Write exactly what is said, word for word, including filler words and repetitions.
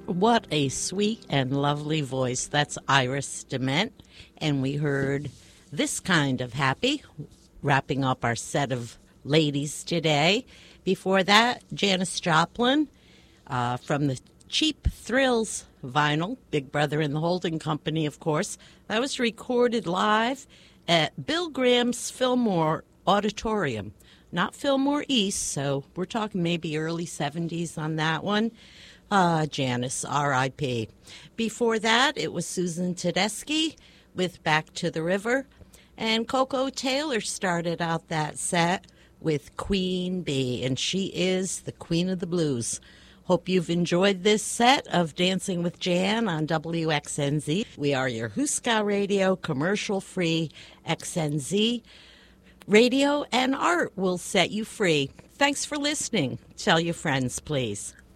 What a sweet and lovely voice. That's Iris DeMent. And we heard This Kind of Happy, wrapping up our set of ladies today. Before that, Janis Joplin uh, from the Cheap Thrills vinyl, Big Brother and the Holding Company, of course. That was recorded live at Bill Graham's Fillmore Auditorium. Not Fillmore East, so we're talking maybe early seventies on that one. Uh, Janis, R I P Before that, it was Susan Tedeschi with Back to the River. And Coco Taylor started out that set with Queen Bee, and she is the queen of the blues. Hope you've enjoyed this set of Dancing with Jan on W X N Z. We are your Huska Radio, commercial-free X N Z radio, and art will set you free. Thanks for listening. Tell your friends, please.